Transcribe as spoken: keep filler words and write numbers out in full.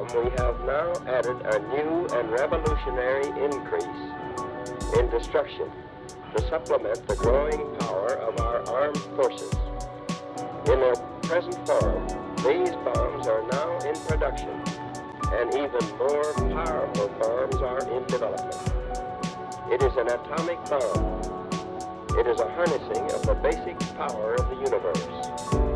we have now added a new and revolutionary increase in destruction to supplement the growing power of our armed forces. In their present form, these bombs are now in production, and even more powerful bombs are in development. It is an atomic bomb. It is a harnessing of the basic power of the universe.